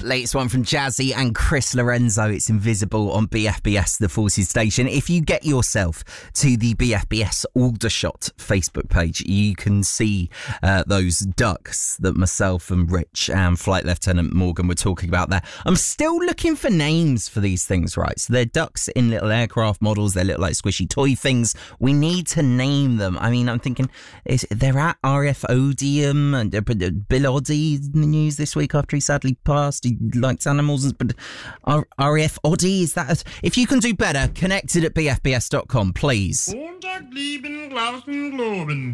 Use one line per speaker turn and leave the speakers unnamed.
latest one from Jazzy and Chris Lorenzo. It's Invisible on BFBS, the Forces station. If you get yourself to the BFBS Aldershot Facebook page, you can see those ducks that myself and Rich and Flight Lieutenant Morgan were talking about there. I'm still looking for names for these things, right? So they're ducks in little aircraft models. They look like squishy toy things. We need to name them. I mean, I'm thinking, they're at RF Odium, and Bill Oddie in the news this week after he sadly passed. He likes animals, but RF Oddie, is that? If you can do better, connected at bfbs.com, please.